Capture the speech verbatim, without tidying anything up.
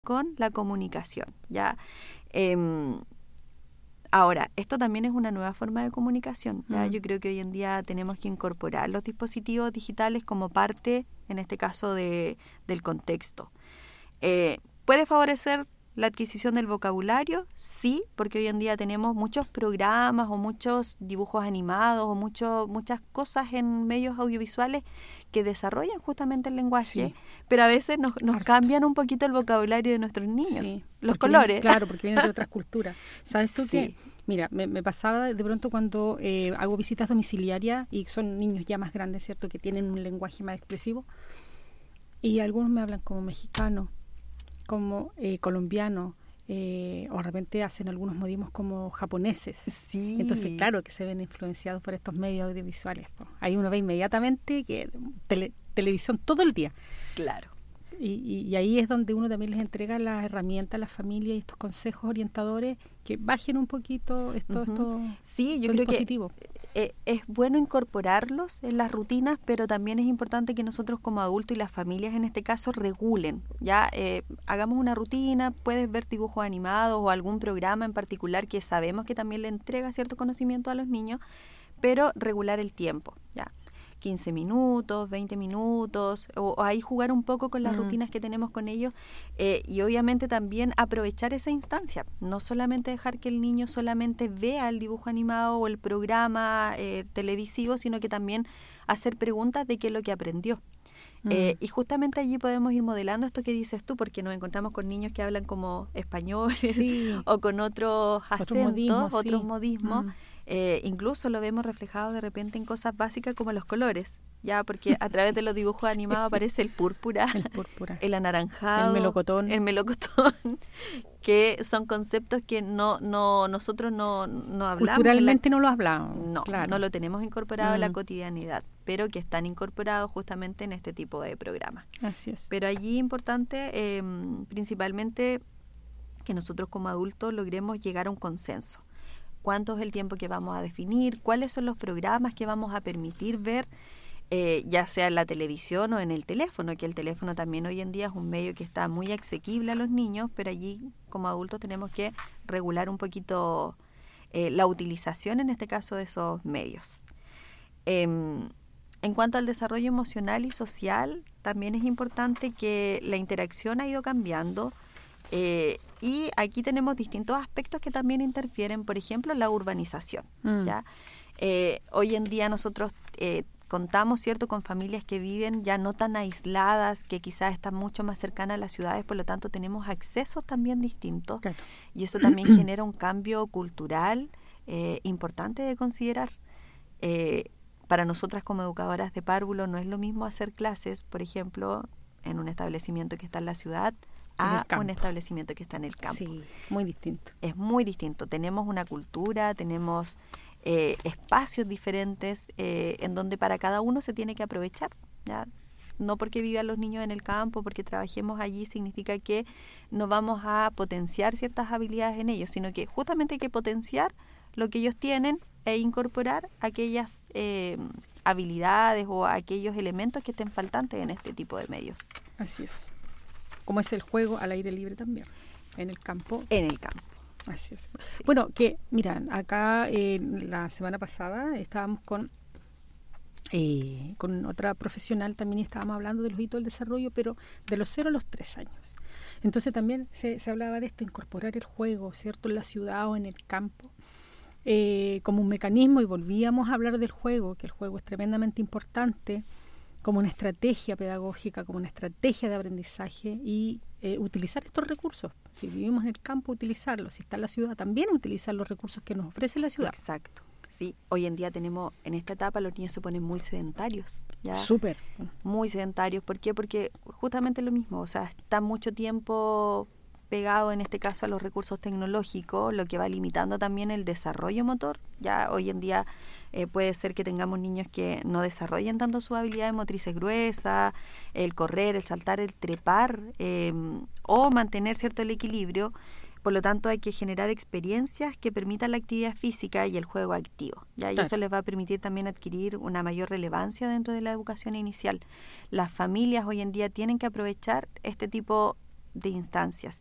con la comunicación, ¿ya? Eh, ahora, esto también es una nueva forma de comunicación, ¿ya? Mm. Yo creo que hoy en día tenemos que incorporar los dispositivos digitales como parte, en este caso, de, del contexto. Eh, ¿Puede favorecer la adquisición del vocabulario? Sí, porque hoy en día tenemos muchos programas o muchos dibujos animados o mucho, muchas cosas en medios audiovisuales que desarrollan justamente el lenguaje, sí, pero a veces nos, nos cambian un poquito el vocabulario de nuestros niños, sí, los colores. Vienen, claro, porque vienen de otras culturas. ¿Sabes tú sí. qué? Mira, me, me pasaba de pronto cuando eh, hago visitas domiciliarias y son niños ya más grandes, ¿cierto?, que tienen un lenguaje más expresivo, y algunos me hablan como mexicano, como eh, colombiano, eh, o de repente hacen algunos modismos como japoneses. Sí. Entonces, claro que se ven influenciados por estos medios audiovisuales, ¿no? Ahí uno ve inmediatamente que tele, televisión todo el día. Claro. Y, y, y ahí es donde uno también les entrega las herramientas a las familias y estos consejos orientadores que bajen un poquito estos uh-huh. esto, sí, yo creo que eh, es bueno incorporarlos en las rutinas, pero también es importante que nosotros como adultos y las familias en este caso regulen, ya eh, hagamos una rutina, puedes ver dibujos animados o algún programa en particular que sabemos que también le entrega cierto conocimiento a los niños, pero regular el tiempo, ya. quince minutos, veinte minutos, o, o ahí jugar un poco con las mm. rutinas que tenemos con ellos eh, y obviamente también aprovechar esa instancia, no solamente dejar que el niño solamente vea el dibujo animado o el programa eh, televisivo, sino que también hacer preguntas de qué es lo que aprendió. Mm. Eh, y justamente allí podemos ir modelando esto que dices tú, porque nos encontramos con niños que hablan como españoles sí. o con otros acentos, otros modismos. Otros sí. modismos. Mm. Eh, incluso lo vemos reflejado de repente en cosas básicas como los colores, ya porque a través de los dibujos sí. animados aparece el púrpura, el púrpura, el anaranjado, el melocotón, el melocotón, que son conceptos que no, no nosotros no, no hablamos. Culturalmente la, no lo hablamos. No, claro. no lo tenemos incorporado mm. en la cotidianidad, pero que están incorporados justamente en este tipo de programas. Así es. Pero allí importante, eh, principalmente, que nosotros como adultos logremos llegar a un consenso. ¿Cuánto es el tiempo que vamos a definir? ¿Cuáles son los programas que vamos a permitir ver, eh, ya sea en la televisión o en el teléfono? Que el teléfono también hoy en día es un medio que está muy asequible a los niños, pero allí como adultos tenemos que regular un poquito eh, la utilización, en este caso, de esos medios. Eh, en cuanto al desarrollo emocional y social, también es importante que la interacción ha ido cambiando. Eh, y aquí tenemos distintos aspectos que también interfieren, por ejemplo, la urbanización. Mm. ¿ya? Eh, hoy en día nosotros eh, contamos, ¿cierto?, con familias que viven ya no tan aisladas, que quizás están mucho más cercanas a las ciudades, por lo tanto tenemos accesos también distintos. Claro. Y eso también genera un cambio cultural eh, importante de considerar. Eh, para nosotras como educadoras de párvulo no es lo mismo hacer clases, por ejemplo, en un establecimiento que está en la ciudad, a un establecimiento que está en el campo. Sí, muy distinto. Es muy distinto. Tenemos una cultura, tenemos eh, espacios diferentes eh, en donde para cada uno se tiene que aprovechar, ¿ya? No porque vivan los niños en el campo, porque trabajemos allí, significa que no vamos a potenciar ciertas habilidades en ellos, sino que justamente hay que potenciar lo que ellos tienen e incorporar aquellas eh, habilidades o aquellos elementos que estén faltantes en este tipo de medios. Así es. Como es el juego al aire libre también, en el campo. En el campo. Así es. Sí. Bueno, que, mira, acá eh, la semana pasada estábamos con eh, con otra profesional también y estábamos hablando de los hitos del desarrollo, pero de los cero a los tres años. Entonces también se, se hablaba de esto, incorporar el juego, ¿cierto?, en la ciudad o en el campo, eh, como un mecanismo, y volvíamos a hablar del juego, que el juego es tremendamente importante, como una estrategia pedagógica, como una estrategia de aprendizaje y eh, utilizar estos recursos. Si vivimos en el campo, utilizarlos. Si está en la ciudad, también utilizar los recursos que nos ofrece la ciudad. Exacto. Sí, hoy en día tenemos, en esta etapa los niños se ponen muy sedentarios. ¿ya? Súper. Muy sedentarios. ¿Por qué? Porque justamente lo mismo, o sea, está mucho tiempo pegado en este caso a los recursos tecnológicos, lo que va limitando también el desarrollo motor. Ya hoy en día Eh, puede ser que tengamos niños que no desarrollen tanto sus habilidades motrices gruesas, el correr, el saltar, el trepar eh, o mantener cierto el equilibrio. Por lo tanto, hay que generar experiencias que permitan la actividad física y el juego activo. ¿ya? Y claro. Eso les va a permitir también adquirir una mayor relevancia dentro de la educación inicial. Las familias hoy en día tienen que aprovechar este tipo de instancias.